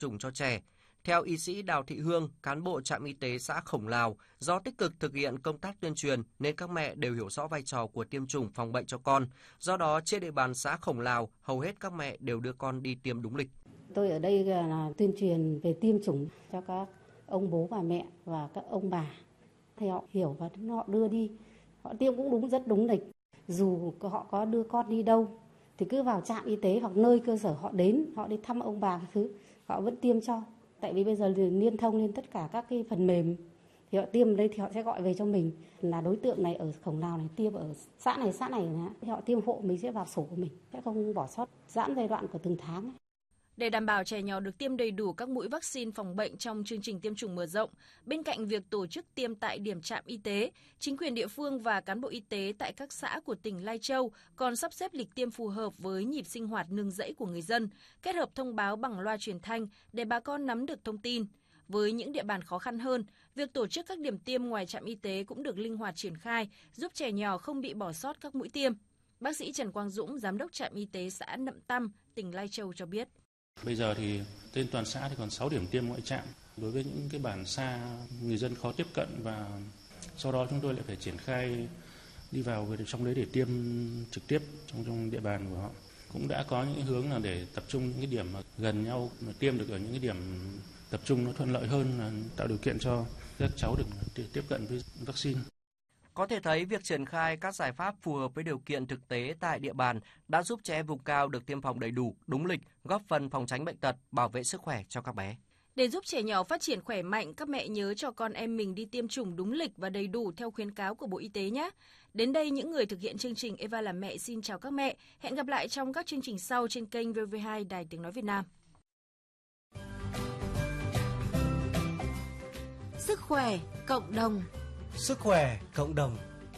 chủng cho trẻ. Theo y sĩ Đào Thị Hương, cán bộ trạm y tế xã Khổng Lào, do tích cực thực hiện công tác tuyên truyền nên các mẹ đều hiểu rõ vai trò của tiêm chủng phòng bệnh cho con. Do đó, trên địa bàn xã Khổng Lào, hầu hết các mẹ đều đưa con đi tiêm đúng lịch. Tôi ở đây là tuyên truyền về tiêm chủng cho các ông bố bà mẹ và các ông bà. Thì họ hiểu và họ đưa đi. Họ tiêm cũng rất đúng lịch. Dù họ có đưa con đi đâu thì cứ vào trạm y tế hoặc nơi cơ sở họ đi thăm ông bà cái thứ, họ vẫn tiêm cho. Tại vì bây giờ thì liên thông lên tất cả các cái phần mềm, thì họ tiêm ở đây thì họ sẽ gọi về cho mình là đối tượng này ở Khổng Lào này tiêm ở xã này, thì họ tiêm hộ mình sẽ vào sổ của mình, sẽ không bỏ sót giãn giai đoạn của từng tháng. Để đảm bảo trẻ nhỏ được tiêm đầy đủ các mũi vaccine phòng bệnh trong chương trình tiêm chủng mở rộng, bên cạnh việc tổ chức tiêm tại điểm trạm y tế, chính quyền địa phương và cán bộ y tế tại các xã của tỉnh Lai Châu còn sắp xếp lịch tiêm phù hợp với nhịp sinh hoạt nương rẫy của người dân, kết hợp thông báo bằng loa truyền thanh để bà con nắm được thông tin. Với những địa bàn khó khăn hơn, việc tổ chức các điểm tiêm ngoài trạm y tế cũng được linh hoạt triển khai, giúp trẻ nhỏ không bị bỏ sót các mũi tiêm. Bác sĩ Trần Quang Dũng, giám đốc trạm y tế xã Nậm Tăm, tỉnh Lai Châu cho biết. Bây giờ thì trên toàn xã thì còn 6 điểm tiêm ngoại trạm. Đối với những cái bản xa người dân khó tiếp cận và sau đó chúng tôi lại phải triển khai đi vào trong đấy để tiêm trực tiếp trong địa bàn của họ. Cũng đã có những hướng là để tập trung những cái điểm gần nhau mà tiêm được ở những cái điểm tập trung nó thuận lợi hơn, là tạo điều kiện cho các cháu được tiếp cận với vaccine. Có thể thấy việc triển khai các giải pháp phù hợp với điều kiện thực tế tại địa bàn đã giúp trẻ em vùng cao được tiêm phòng đầy đủ, đúng lịch, góp phần phòng tránh bệnh tật, bảo vệ sức khỏe cho các bé. Để giúp trẻ nhỏ phát triển khỏe mạnh, các mẹ nhớ cho con em mình đi tiêm chủng đúng lịch và đầy đủ theo khuyến cáo của Bộ Y tế nhé. Đến đây, những người thực hiện chương trình Eva làm mẹ xin chào các mẹ. Hẹn gặp lại trong các chương trình sau trên kênh VV2 Đài Tiếng Nói Việt Nam. Sức khỏe cộng đồng. Sức khỏe cộng đồng.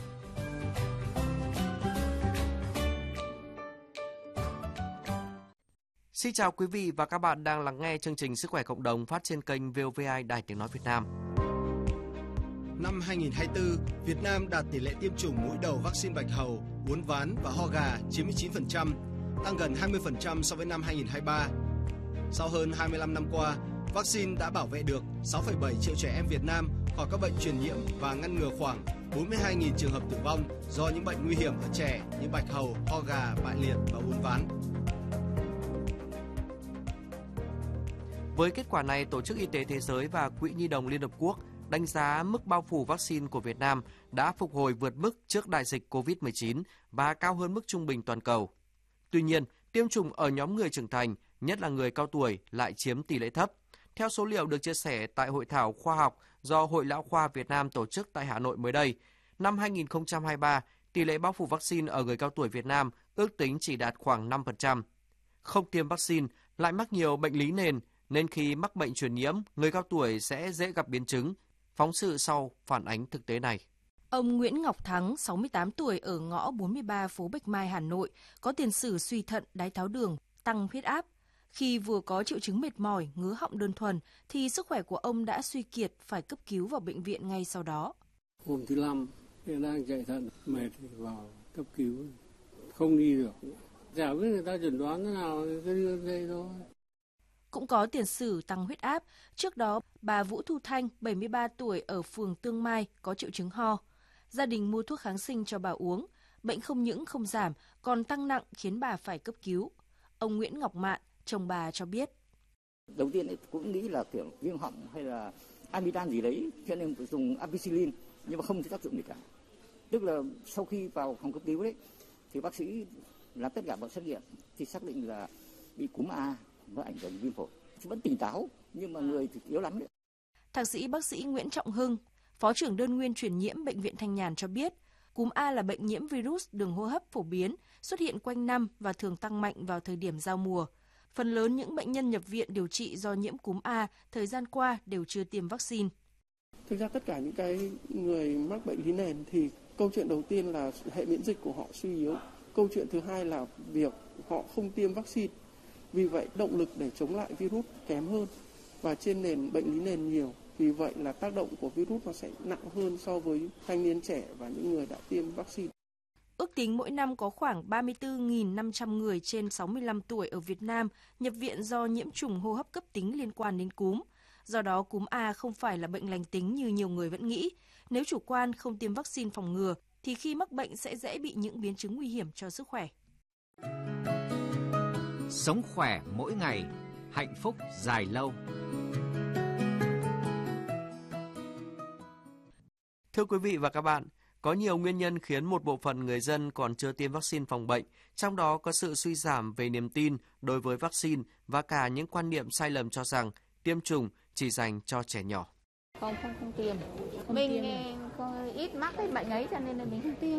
Xin chào quý vị và các bạn đang lắng nghe chương trình Sức khỏe cộng đồng phát trên kênh VOV2 Đài Tiếng Nói Việt Nam. Năm 2024, Việt Nam đạt tỷ lệ tiêm chủng mũi đầu vaccine bạch hầu, uốn ván và ho gà chiếm 19%, tăng gần 20% so với năm 2023. Sau hơn 25 năm qua, vaccine đã bảo vệ được 6,7 triệu trẻ em Việt Nam khỏi các bệnh truyền nhiễm và ngăn ngừa khoảng 42.000 trường hợp tử vong do những bệnh nguy hiểm ở trẻ như bạch hầu, ho gà, bại liệt và uốn ván. Với kết quả này, Tổ chức Y tế Thế giới và Quỹ Nhi đồng Liên Hợp Quốc đánh giá mức bao phủ vaccine của Việt Nam đã phục hồi vượt mức trước đại dịch COVID-19 và cao hơn mức trung bình toàn cầu. Tuy nhiên, tiêm chủng ở nhóm người trưởng thành, nhất là người cao tuổi, lại chiếm tỷ lệ thấp. Theo số liệu được chia sẻ tại hội thảo khoa học do Hội Lão khoa Việt Nam tổ chức tại Hà Nội mới đây, năm 2023, tỷ lệ bao phủ vaccine ở người cao tuổi Việt Nam ước tính chỉ đạt khoảng 5%. Không tiêm vaccine lại mắc nhiều bệnh lý nền, nên khi mắc bệnh truyền nhiễm, người cao tuổi sẽ dễ gặp biến chứng. Phóng sự sau phản ánh thực tế này. Ông Nguyễn Ngọc Thắng, 68 tuổi ở ngõ 43 phố Bạch Mai, Hà Nội, có tiền sử suy thận, đái tháo đường, tăng huyết áp. Khi vừa có triệu chứng mệt mỏi, ngứa họng đơn thuần, thì sức khỏe của ông đã suy kiệt, phải cấp cứu vào bệnh viện ngay sau đó. Hôm thứ 5, đang chạy thận, mệt thì vào cấp cứu, không đi được. Chả biết người ta chẩn đoán thế nào, cứ đưa đây thôi. Cũng có tiền sử tăng huyết áp. Trước đó, bà Vũ Thu Thanh, 73 tuổi ở phường Tương Mai, có triệu chứng ho. Gia đình mua thuốc kháng sinh cho bà uống. Bệnh không những không giảm, còn tăng nặng khiến bà phải cấp cứu. Ông Nguyễn Ngọc Mạn, chồng bà cho biết. Đầu tiên cũng nghĩ là kiểu viêm họng hay là amidan gì đấy, cho nên dùng ampicillin, nhưng mà không có tác dụng gì cả. Tức là sau khi vào phòng cấp cứu đấy, thì bác sĩ làm tất cả mọi xét nghiệm, thì xác định là bị cúm A, nó ảnh hưởng viêm phổi. Vẫn tỉnh táo, nhưng mà người thì yếu lắm đấy. Thạc sĩ bác sĩ Nguyễn Trọng Hưng, Phó trưởng đơn nguyên truyền nhiễm Bệnh viện Thanh Nhàn cho biết, cúm A là bệnh nhiễm virus đường hô hấp phổ biến, xuất hiện quanh năm và thường tăng mạnh vào thời điểm giao mùa. Phần lớn những bệnh nhân nhập viện điều trị do nhiễm cúm A thời gian qua đều chưa tiêm vaccine. Thực ra tất cả những cái người mắc bệnh lý nền thì câu chuyện đầu tiên là hệ miễn dịch của họ suy yếu. Câu chuyện thứ hai là việc họ không tiêm vaccine. Vì vậy động lực để chống lại virus kém hơn và trên nền bệnh lý nền nhiều. Vì vậy là tác động của virus nó sẽ nặng hơn so với thanh niên trẻ và những người đã tiêm vaccine. Ước tính mỗi năm có khoảng 34.500 người trên 65 tuổi ở Việt Nam nhập viện do nhiễm trùng hô hấp cấp tính liên quan đến cúm. Do đó, cúm A không phải là bệnh lành tính như nhiều người vẫn nghĩ. Nếu chủ quan không tiêm vaccine phòng ngừa, thì khi mắc bệnh sẽ dễ bị những biến chứng nguy hiểm cho sức khỏe. Sống khỏe mỗi ngày, hạnh phúc dài lâu. Thưa quý vị và các bạn, có nhiều nguyên nhân khiến một bộ phận người dân còn chưa tiêm vaccine phòng bệnh, trong đó có sự suy giảm về niềm tin đối với vaccine và cả những quan niệm sai lầm cho rằng tiêm chủng chỉ dành cho trẻ nhỏ. Không tiêm. Mình có ít mắc cái bệnh ấy cho nên là mình không tiêm.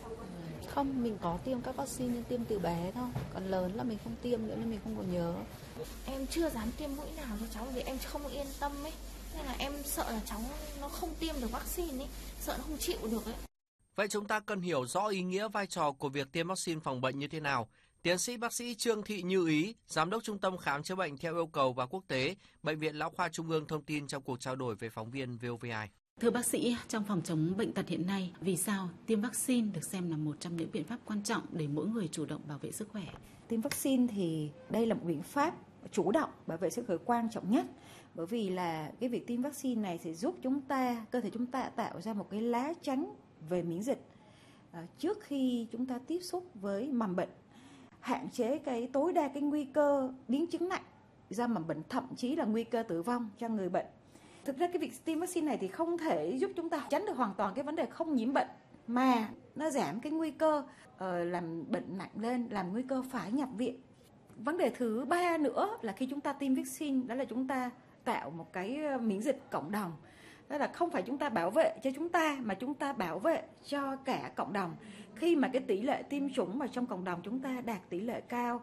Không, mình có tiêm các vaccine nhưng tiêm từ bé thôi. Còn lớn là mình không tiêm nữa nên mình không còn nhớ. Em chưa dám tiêm mũi nào cho cháu vì em không yên tâm ấy. Nên là em sợ là cháu nó không tiêm được vaccine ấy, sợ nó không chịu được ấy. Vậy chúng ta cần hiểu rõ ý nghĩa vai trò của việc tiêm vaccine phòng bệnh như thế nào. Tiến sĩ bác sĩ Trương Thị Như Ý, Giám đốc Trung tâm Khám chữa bệnh theo yêu cầu và quốc tế, Bệnh viện Lão khoa Trung ương thông tin trong cuộc trao đổi với phóng viên VOV2. Thưa bác sĩ, trong phòng chống bệnh tật hiện nay, vì sao tiêm vaccine được xem là một trong những biện pháp quan trọng để mỗi người chủ động bảo vệ sức khỏe? Tiêm vaccine thì đây là một biện pháp chủ động bảo vệ sức khỏe quan trọng nhất. Bởi vì là cái việc tiêm vaccine này sẽ giúp cơ thể chúng ta tạo ra một cái lá chắn về miễn dịch trước khi chúng ta tiếp xúc với mầm bệnh, hạn chế tối đa cái nguy cơ biến chứng nặng do mầm bệnh, thậm chí là nguy cơ tử vong cho người bệnh. Thực ra cái việc tiêm vaccine này thì không thể giúp chúng ta tránh được hoàn toàn cái vấn đề không nhiễm bệnh, mà nó giảm cái nguy cơ làm bệnh nặng lên, làm nguy cơ phải nhập viện. Vấn đề thứ ba nữa là khi chúng ta tiêm vaccine, đó là chúng ta tạo một cái miễn dịch cộng đồng. Đó là không phải chúng ta bảo vệ cho chúng ta mà chúng ta bảo vệ cho cả cộng đồng. Khi mà cái tỷ lệ tiêm chủng mà trong cộng đồng chúng ta đạt tỷ lệ cao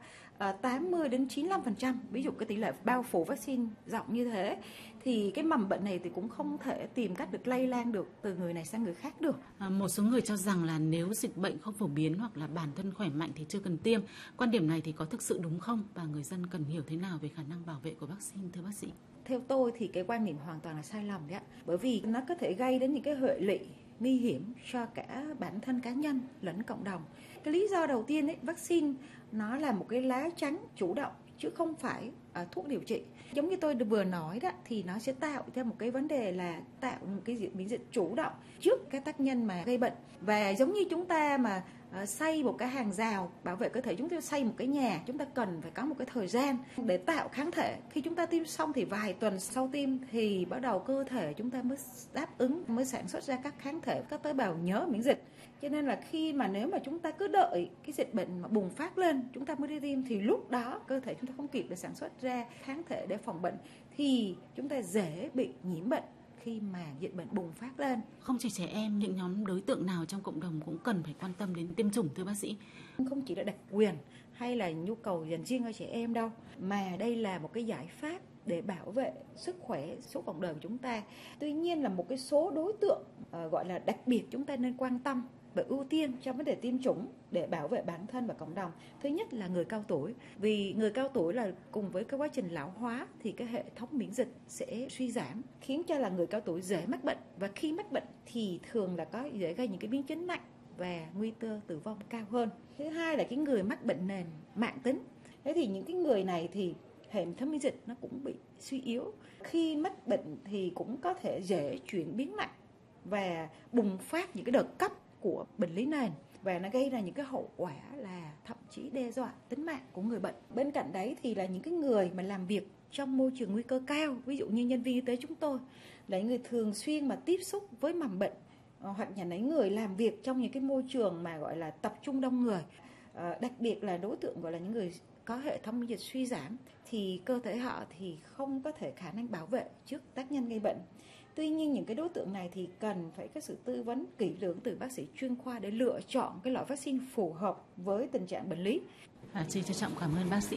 80 đến 95%, ví dụ cái tỷ lệ bao phủ vaccine rộng như thế, thì cái mầm bệnh này thì cũng không thể tìm cách được lây lan được từ người này sang người khác được. Một số người cho rằng là nếu dịch bệnh không phổ biến hoặc là bản thân khỏe mạnh thì chưa cần tiêm. Quan điểm này thì có thực sự đúng không? Và người dân cần hiểu thế nào về khả năng bảo vệ của vaccine, thưa bác sĩ? Theo tôi thì cái quan niệm hoàn toàn là sai lầm đấy ạ. Bởi vì nó có thể gây đến những cái hệ lụy nguy hiểm cho cả bản thân cá nhân lẫn cộng đồng. Cái lý do đầu tiên ấy, vaccine nó là một cái lá chắn chủ động chứ không phải thuốc điều trị. Giống như tôi vừa nói đó, thì nó sẽ tạo ra một cái vấn đề là tạo một cái miễn dịch chủ động trước các tác nhân mà gây bệnh. Và giống như chúng ta mà xây một cái hàng rào bảo vệ cơ thể, chúng ta xây một cái nhà, chúng ta cần phải có một cái thời gian để tạo kháng thể. Khi chúng ta tiêm xong thì vài tuần sau tiêm thì bắt đầu cơ thể chúng ta mới đáp ứng, mới sản xuất ra các kháng thể, các tế bào nhớ miễn dịch. Cho nên là nếu mà chúng ta cứ đợi cái dịch bệnh mà bùng phát lên chúng ta mới đi tiêm, thì lúc đó cơ thể chúng ta không kịp để sản xuất ra kháng thể để phòng bệnh, thì chúng ta dễ bị nhiễm bệnh khi mà dịch bệnh bùng phát lên. Không chỉ trẻ em, những nhóm đối tượng nào trong cộng đồng cũng cần phải quan tâm đến tiêm chủng, thưa bác sĩ? Không chỉ là đặc quyền hay là nhu cầu dành riêng cho trẻ em đâu, mà đây là một cái giải pháp để bảo vệ sức khỏe số cộng đồng của chúng ta. Tuy nhiên là một cái số đối tượng gọi là đặc biệt chúng ta nên quan tâm và ưu tiên trong vấn đề tiêm chủng để bảo vệ bản thân và cộng đồng. Thứ nhất là người cao tuổi, vì người cao tuổi là cùng với cái quá trình lão hóa thì cái hệ thống miễn dịch sẽ suy giảm, khiến cho là người cao tuổi dễ mắc bệnh, và khi mắc bệnh thì thường là có dễ gây những cái biến chứng nặng và nguy cơ tử vong cao hơn. Thứ hai là cái người mắc bệnh nền mãn tính. Thế thì những cái người này thì hệ thống miễn dịch nó cũng bị suy yếu. Khi mắc bệnh thì cũng có thể dễ chuyển biến nặng và bùng phát những cái đợt cấp của bệnh lý nền, và nó gây ra những cái hậu quả là thậm chí đe dọa tính mạng của người bệnh. Bên cạnh đấy thì là những cái người mà làm việc trong môi trường nguy cơ cao, ví dụ như nhân viên y tế chúng tôi là những người thường xuyên mà tiếp xúc với mầm bệnh, hoặc là những người làm việc trong những cái môi trường mà gọi là tập trung đông người, đặc biệt là đối tượng gọi là những người có hệ thống miễn dịch suy giảm, thì cơ thể họ thì không có thể khả năng bảo vệ trước tác nhân gây bệnh. Tuy nhiên những cái đối tượng này thì cần phải có sự tư vấn kỹ lưỡng từ bác sĩ chuyên khoa để lựa chọn cái loại vaccine phù hợp với tình trạng bệnh lý. Xin trân trọng cảm ơn bác sĩ.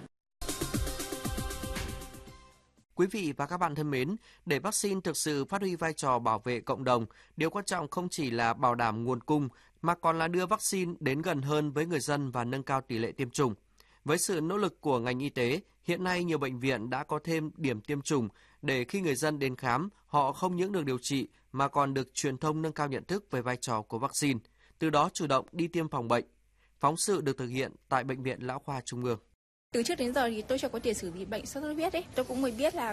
Quý vị và các bạn thân mến, để vaccine thực sự phát huy vai trò bảo vệ cộng đồng, điều quan trọng không chỉ là bảo đảm nguồn cung mà còn là đưa vaccine đến gần hơn với người dân và nâng cao tỷ lệ tiêm chủng. Với sự nỗ lực của ngành y tế, hiện nay nhiều bệnh viện đã có thêm điểm tiêm chủng để khi người dân đến khám, họ không những được điều trị mà còn được truyền thông nâng cao nhận thức về vai trò của vaccine. từ đó chủ động đi tiêm phòng bệnh. Phóng sự được thực hiện tại Bệnh viện Lão khoa Trung ương. Từ trước đến giờ thì tôi chưa có tiền sử bị bệnh sốt xuất huyết ấy. Tôi cũng mới biết là